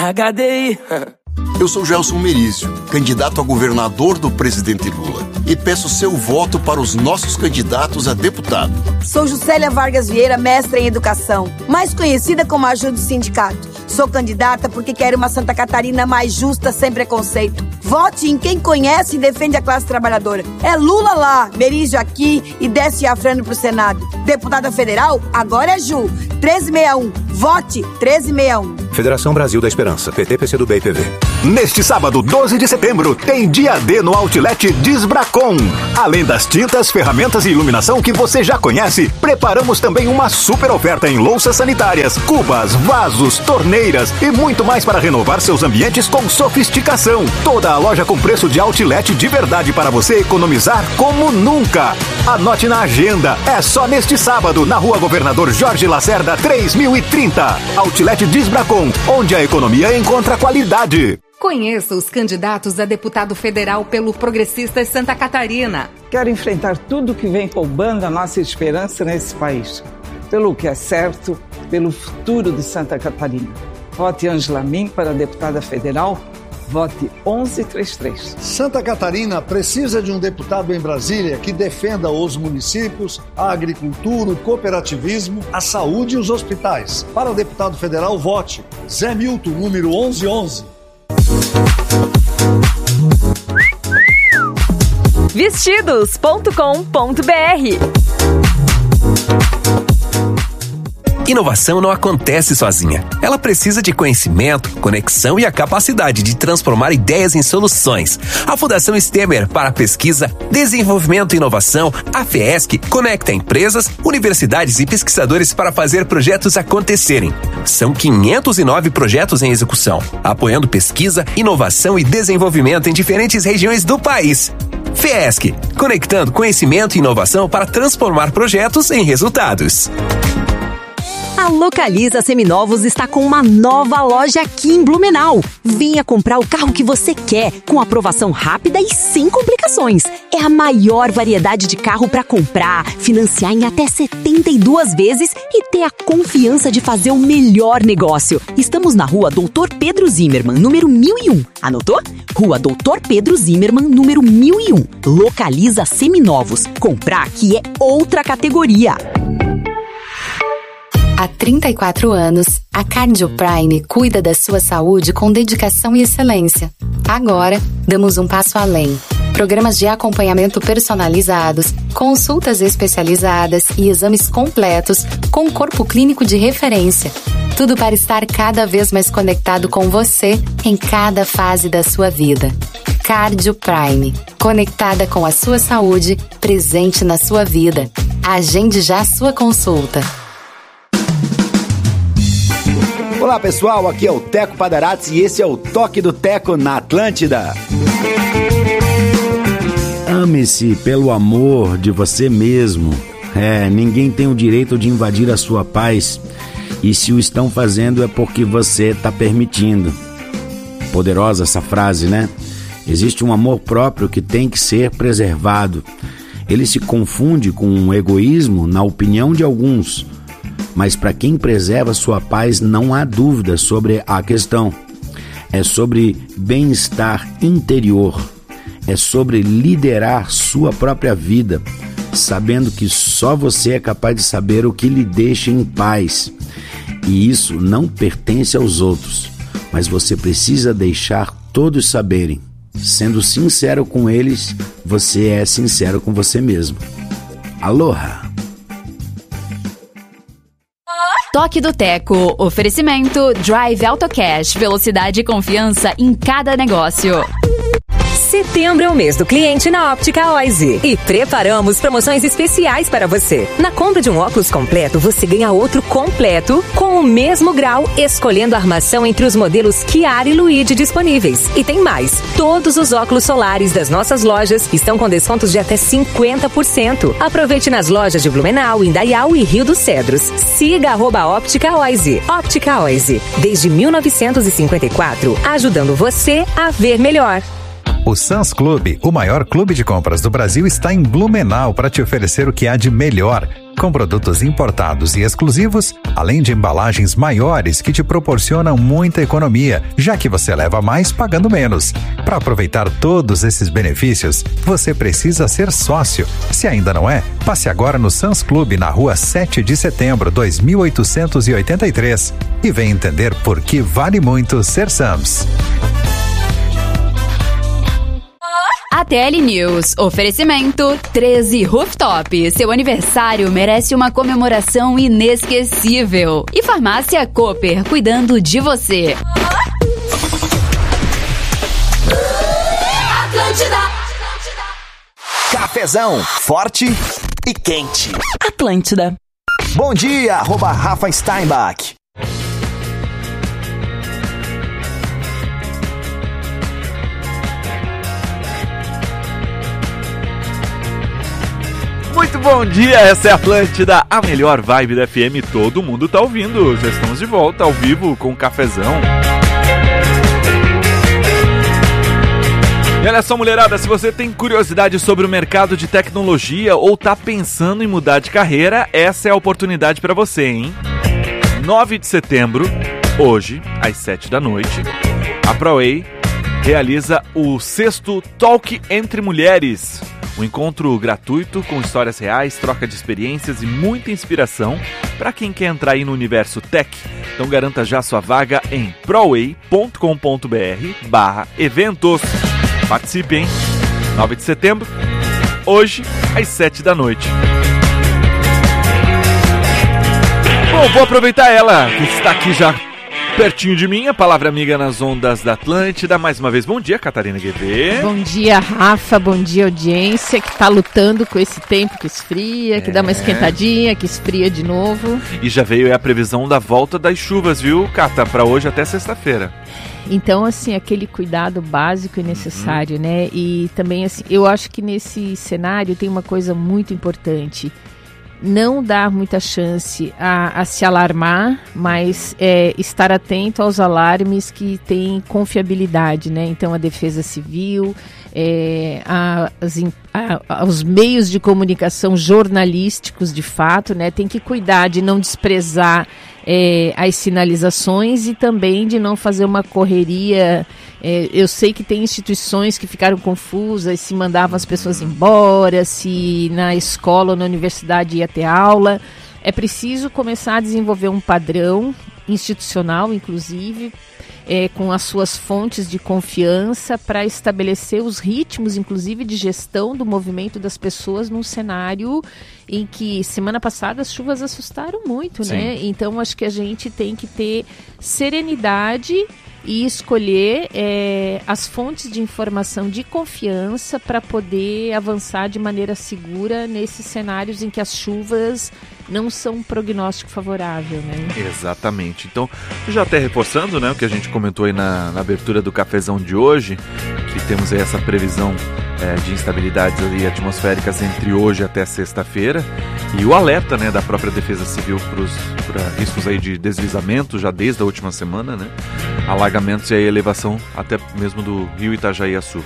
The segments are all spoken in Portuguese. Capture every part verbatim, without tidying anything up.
H D I. Eu sou Gelson Merizio, candidato a governador do presidente Lula, e peço seu voto para os nossos candidatos a deputado. Sou Juscelia Vargas Vieira, mestra em educação, mais conhecida como ajuda do sindicato. Sou candidata porque quero uma Santa Catarina mais justa, sem preconceito. Vote em quem conhece e defende a classe trabalhadora. É Lula lá, Merizio aqui e Décio Iafrano pro Senado. Deputada federal, agora é Ju. treze sessenta e um. Vote treze sessenta e um. Federação Brasil da Esperança. P T, P C do B e P V. Neste sábado, doze de setembro, tem dia D no Outlet Disbracon. Além das tintas, ferramentas e iluminação que você já conhece, preparamos também uma super oferta em louças sanitárias, cubas, vasos, torneiras e muito mais para renovar seus ambientes com sofisticação. Toda a loja com preço de outlet de verdade para você economizar como nunca. Anote na agenda, é só neste sábado, na Rua Governador Jorge Lacerda, três mil e trinta. Outlet Disbracon, onde a economia encontra qualidade. Conheça os candidatos a deputado federal pelo Progressistas Santa Catarina. Quero enfrentar tudo que vem roubando a nossa esperança nesse país. Pelo que é certo, pelo futuro de Santa Catarina. Vote Ângela Min para deputada federal. Vote onze trinta e três. Santa Catarina precisa de um deputado em Brasília que defenda os municípios, a agricultura, o cooperativismo, a saúde e os hospitais. Para o deputado federal, vote Zé Milton, número onze onze. Vestidos ponto com ponto b r. Inovação não acontece sozinha. Ela precisa de conhecimento, conexão e a capacidade de transformar ideias em soluções. A Fundação Stemmer para Pesquisa, Desenvolvimento e Inovação, a FESC, conecta empresas, universidades e pesquisadores para fazer projetos acontecerem. São quinhentos e nove projetos em execução, apoiando pesquisa, inovação e desenvolvimento em diferentes regiões do país. FESC, conectando conhecimento e inovação para transformar projetos em resultados. A Localiza Seminovos está com uma nova loja aqui em Blumenau. Venha comprar o carro que você quer, com aprovação rápida e sem complicações. É a maior variedade de carro para comprar, financiar em até setenta e duas vezes e ter a confiança de fazer o melhor negócio. Estamos na Rua Doutor Pedro Zimmermann, número mil e um. Anotou? Rua Doutor Pedro Zimmermann, número mil e um. Localiza Seminovos. Comprar aqui é outra categoria. Há trinta e quatro anos, a Cardio Prime cuida da sua saúde com dedicação e excelência. Agora, damos um passo além. Programas de acompanhamento personalizados, consultas especializadas e exames completos com corpo clínico de referência. Tudo para estar cada vez mais conectado com você em cada fase da sua vida. Cardio Prime, conectada com a sua saúde, presente na sua vida. Agende já a sua consulta. Olá pessoal, aqui é o Teco Padarats e esse é o Toque do Teco na Atlântida. Ame-se pelo amor de você mesmo. É, ninguém tem o direito de invadir a sua paz e se o estão fazendo é porque você está permitindo. Poderosa essa frase, né? Existe um amor próprio que tem que ser preservado. Ele se confunde com um egoísmo na opinião de alguns. Mas para quem preserva sua paz, não há dúvida sobre a questão. É sobre bem-estar interior. É sobre liderar sua própria vida, sabendo que só você é capaz de saber o que lhe deixa em paz. E isso não pertence aos outros, mas você precisa deixar todos saberem. Sendo sincero com eles, você é sincero com você mesmo. Aloha! Toque do Teco. Oferecimento Drive AutoCash. Velocidade e confiança em cada negócio. Setembro é o mês do cliente na Óptica Oise e preparamos promoções especiais para você. Na compra de um óculos completo, você ganha outro completo com o mesmo grau, escolhendo a armação entre os modelos Chiara e Luigi disponíveis. E tem mais. Todos os óculos solares das nossas lojas estão com descontos de até cinquenta por cento. Aproveite nas lojas de Blumenau, Indaial e Rio dos Cedros. Siga arroba Óptica Oise. Óptica Oise, desde mil novecentos e cinquenta e quatro, ajudando você a ver melhor. O Sam's Club, o maior clube de compras do Brasil, está em Blumenau para te oferecer o que há de melhor. Com produtos importados e exclusivos, além de embalagens maiores que te proporcionam muita economia, já que você leva mais pagando menos. Para aproveitar todos esses benefícios, você precisa ser sócio. Se ainda não é, passe agora no Sam's Club na rua sete de setembro, dois mil oitocentos e oitenta e três e vem entender por que vale muito ser Sam's. A T L News. Oferecimento treze Rooftop. Seu aniversário merece uma comemoração inesquecível. E Farmácia Cooper, cuidando de você. Atlântida. Cafezão, forte e quente. Atlântida. Bom dia, arroba Rafa Steinbach. Muito bom dia, essa é a Atlântida, a melhor vibe da F M, todo mundo tá ouvindo. Já estamos de volta ao vivo com o Cafezão. E olha só, mulherada, se você tem curiosidade sobre o mercado de tecnologia ou tá pensando em mudar de carreira, essa é a oportunidade para você, hein? nove de setembro, hoje, às sete da noite, a ProWay realiza o sexto Talk Entre Mulheres. Um encontro gratuito com histórias reais, troca de experiências e muita inspiração para quem quer entrar aí no universo tech. Então garanta já sua vaga em proway ponto com ponto b r barra eventos. Participe, hein? nove de setembro, hoje, às sete da noite. Bom, vou aproveitar ela, que está aqui já pertinho de mim, a palavra amiga nas ondas da Atlântida. Mais uma vez, bom dia, Catarina Guevê. Bom dia, Rafa, bom dia, audiência, que tá lutando com esse tempo que esfria, que é. dá uma esquentadinha, que esfria de novo. E já veio a previsão da volta das chuvas, viu, Cata, para hoje até sexta-feira. Então, assim, aquele cuidado básico e necessário, uhum. né? E também, assim, eu acho que nesse cenário tem uma coisa muito importante. Não dar muita chance a, a se alarmar, mas é, estar atento aos alarmes que têm confiabilidade, né? Então, a Defesa Civil, é, a, as, a, os meios de comunicação jornalísticos, de fato, né? Tem que cuidar de não desprezar é, as sinalizações e também de não fazer uma correria. É, eu sei que tem instituições que ficaram confusas, se mandavam as pessoas embora, se na escola ou na universidade ia ter aula. É preciso começar a desenvolver um padrão institucional, inclusive, é, com as suas fontes de confiança para estabelecer os ritmos, inclusive, de gestão do movimento das pessoas num cenário em que, semana passada, as chuvas assustaram muito, Sim. né? Então, acho que a gente tem que ter serenidade e escolher é, as fontes de informação de confiança para poder avançar de maneira segura nesses cenários em que as chuvas não são um prognóstico favorável, né? Exatamente. Então, já até reforçando, né, o que a gente comentou aí na, na abertura do cafezão de hoje, que temos aí essa previsão é, de instabilidades ali atmosféricas entre hoje até sexta-feira, e o alerta, né, da própria Defesa Civil para riscos aí de deslizamento já desde a última semana, né? Alagamentos e a elevação até mesmo do rio Itajaí-Açu.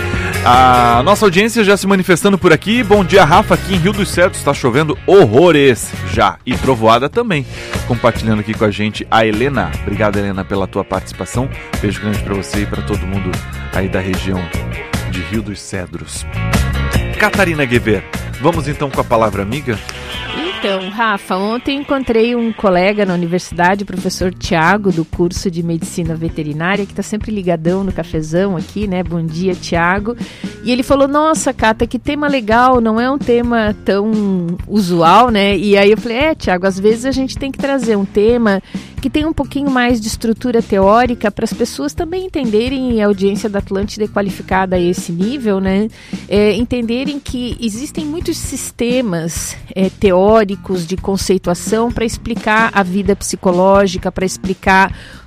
A nossa audiência já se manifestando por aqui. Bom dia, Rafa. Aqui em Rio dos Cedros está chovendo horrores já. E trovoada também. Compartilhando aqui com a gente a Helena. Obrigado, Helena, pela tua participação. Beijo grande para você e para todo mundo aí da região de Rio dos Cedros. Catarina Guevê, vamos então com a palavra amiga? Então, Rafa, ontem encontrei um colega na universidade, o professor Tiago, do curso de Medicina Veterinária, que está sempre ligadão no cafezão aqui, né? Bom dia, Tiago. E ele falou, nossa, Cata, que tema legal, não é um tema tão usual, né? E aí eu falei, é, Tiago, às vezes a gente tem que trazer um tema que tem um pouquinho mais de estrutura teórica para as pessoas também entenderem, e a audiência da Atlântida é qualificada a esse nível, né? É, entenderem que existem muitos sistemas é, teóricos de conceituação para explicar a vida psicológica, para explicar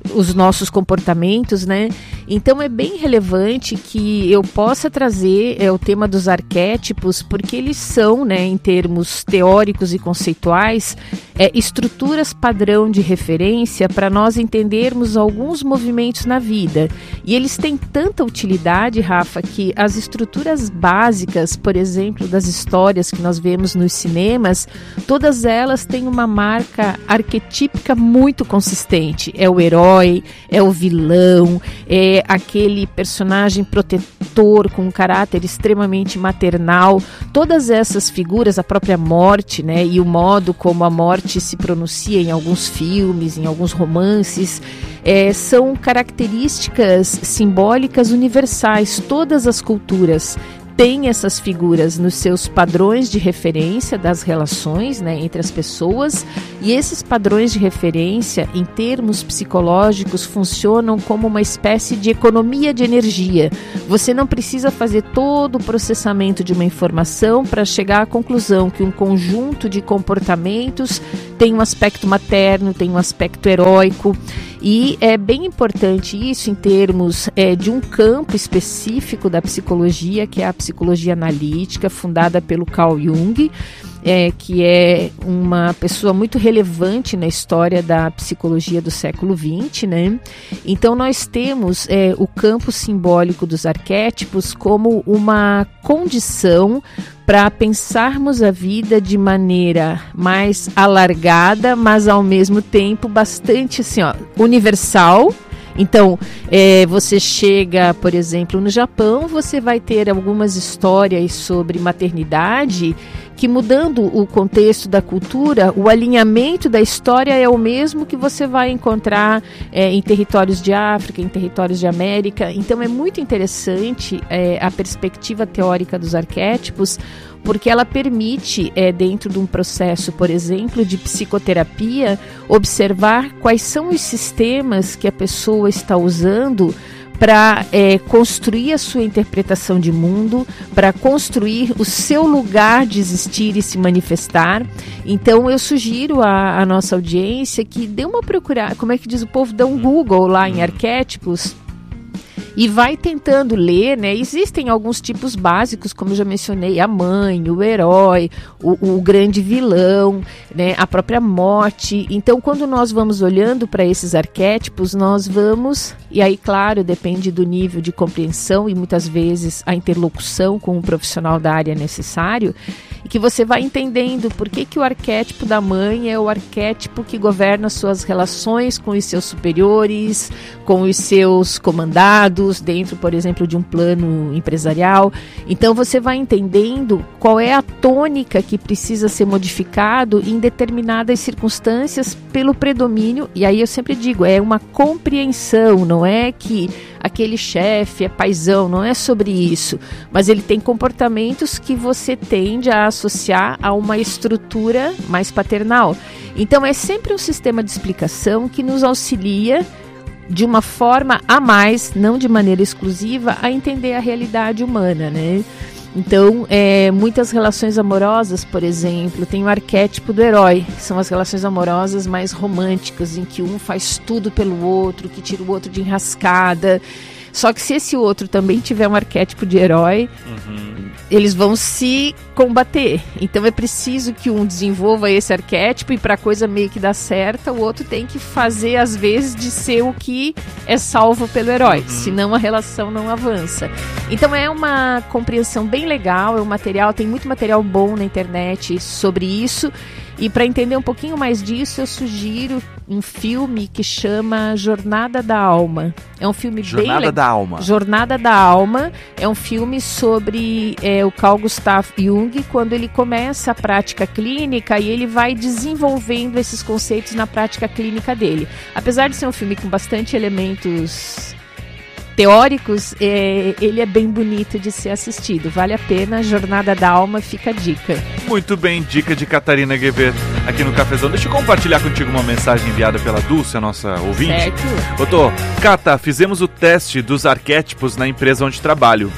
os nossos comportamentos, né? Então é bem relevante que eu possa trazer é, o tema dos arquétipos, porque eles são, né, em termos teóricos e conceituais, é, estruturas padrão de referência para nós entendermos alguns movimentos na vida. E eles têm tanta utilidade, Rafa, que as estruturas básicas, por exemplo, das histórias que nós vemos nos cinemas, todas elas têm uma marca arquetípica muito consistente. É o herói, é o vilão, é aquele personagem protetor com um caráter extremamente maternal. Todas essas figuras, a própria morte, né, e o modo como a morte se pronuncia em alguns filmes, em alguns romances, é, são características simbólicas universais. Todas as culturas têm essas figuras nos seus padrões de referência das relações, né, entre as pessoas, e esses padrões de referência, em termos psicológicos, funcionam como uma espécie de economia de energia. Você não precisa fazer todo o processamento de uma informação para chegar à conclusão que um conjunto de comportamentos tem um aspecto materno, tem um aspecto heróico. E é bem importante isso em termos é, de um campo específico da psicologia, que é a psicologia analítica, fundada pelo Carl Jung, é, que é uma pessoa muito relevante na história da psicologia do século vinte, né? Então nós temos é, o campo simbólico dos arquétipos como uma condição para pensarmos a vida de maneira mais alargada, mas ao mesmo tempo bastante assim, ó, universal. Então, é, você chega, por exemplo, no Japão, você vai ter algumas histórias sobre maternidade que, mudando o contexto da cultura, o alinhamento da história é o mesmo que você vai encontrar é, em territórios de África, em territórios de América. Então, é muito interessante é, a perspectiva teórica dos arquétipos, porque ela permite, é, dentro de um processo, por exemplo, de psicoterapia, observar quais são os sistemas que a pessoa está usando para é, construir a sua interpretação de mundo, para construir o seu lugar de existir e se manifestar. Então eu sugiro à, à nossa audiência que dê uma procurada, como é que diz o povo, dê um Google lá em arquétipos, e vai tentando ler, né? Existem alguns tipos básicos, como eu já mencionei, a mãe, o herói, o, o grande vilão, né? A própria morte. Então, quando nós vamos olhando para esses arquétipos, nós vamos, e aí, claro, depende do nível de compreensão e muitas vezes a interlocução com um profissional da área necessário, e que você vai entendendo por que, que o arquétipo da mãe é o arquétipo que governa suas relações com os seus superiores, com os seus comandados, dentro, por exemplo, de um plano empresarial. Então você vai entendendo qual é a tônica que precisa ser modificado em determinadas circunstâncias pelo predomínio, e aí eu sempre digo, é uma compreensão, não é que aquele chefe é paizão, não é sobre isso, mas ele tem comportamentos que você tende a associar a uma estrutura mais paternal. Então é sempre um sistema de explicação que nos auxilia de uma forma a mais, não de maneira exclusiva, a entender a realidade humana, né? Então, é, muitas relações amorosas, por exemplo, tem o arquétipo do herói, que são as relações amorosas mais românticas, em que um faz tudo pelo outro, que tira o outro de enrascada. Só que se esse outro também tiver um arquétipo de herói, uhum. eles vão se combater. Então é preciso que um desenvolva esse arquétipo, e para a coisa meio que dar certa, o outro tem que fazer, às vezes, de ser o que é salvo pelo herói, uhum. senão a relação não avança. Então é uma compreensão bem legal, é um material, tem muito material bom na internet sobre isso. E para entender um pouquinho mais disso, eu sugiro um filme que chama Jornada da Alma. É um filme Jornada bem legal. da Alma. Jornada da Alma é um filme sobre é, o Carl Gustav Jung, quando ele começa a prática clínica e ele vai desenvolvendo esses conceitos na prática clínica dele. Apesar de ser um filme com bastante elementos teóricos, é, ele é bem bonito de ser assistido. Vale a pena, Jornada da Alma, fica a dica. Muito bem, dica de Catarina Guevara aqui no Cafezão. Deixa eu compartilhar contigo uma mensagem enviada pela Dulce, a nossa ouvinte. Certo. Doutor, Cata, fizemos o teste dos arquétipos na empresa onde trabalho.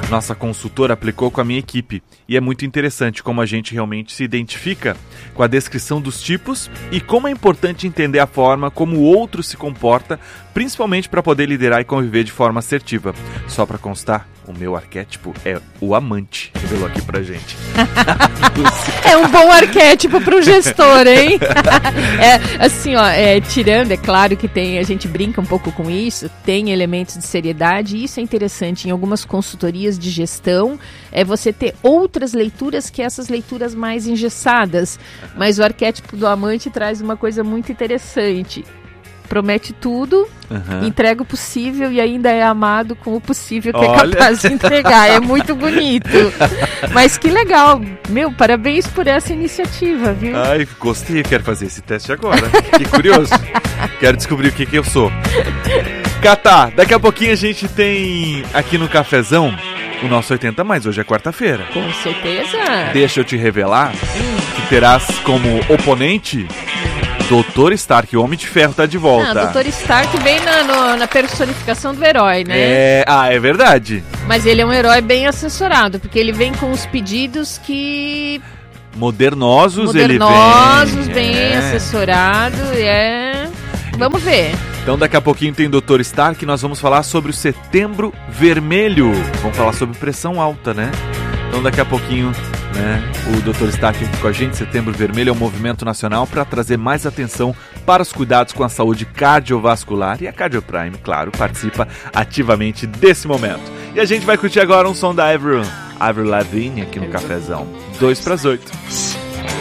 nossa consultora, aplicou com a minha equipe. E é muito interessante como a gente realmente se identifica com a descrição dos tipos e como é importante entender a forma como o outro se comporta, principalmente para poder liderar e conviver de forma assertiva. Só para constar, o meu arquétipo é o amante, revelou aqui pra gente. É um bom arquétipo pro gestor, hein? É, assim, ó, é, tirando, é claro que tem, a gente brinca um pouco com isso, tem elementos de seriedade, e isso é interessante. Em algumas consultorias de gestão, é você ter outras leituras que essas leituras mais engessadas. Mas o arquétipo do amante traz uma coisa muito interessante. Promete tudo, uhum. entrega o possível e ainda é amado com o possível que Olha. é capaz de entregar. É muito bonito. Mas que legal. Meu, parabéns por essa iniciativa, viu? Ai, gostei. Quero fazer esse teste agora. Que curioso. Quero descobrir o que, que eu sou. Catá, daqui a pouquinho a gente tem aqui no Cafezão o nosso oitenta mais. Hoje é quarta-feira. Com certeza. Deixa eu te revelar que terás como oponente... doutor Stark, o Homem de Ferro, tá de volta. Não, doutor Stark vem na, no, na personificação do herói, né? É, ah, é verdade. Mas ele é um herói bem assessorado, porque ele vem com os pedidos que... Modernosos, Modernosos, ele vem... bem é. assessorado, é... Vamos ver. Então daqui a pouquinho tem doutor Stark, nós vamos falar sobre o Setembro Vermelho. Vamos falar sobre pressão alta, né? Então daqui a pouquinho... Né? O doutor Stark aqui com a gente. Setembro Vermelho é um movimento nacional para trazer mais atenção para os cuidados com a saúde cardiovascular, e a Cardio Prime, claro, participa ativamente desse momento. E a gente vai curtir agora um som da Avril, Avril Lavigne aqui no Cafezão. Dois para as oito.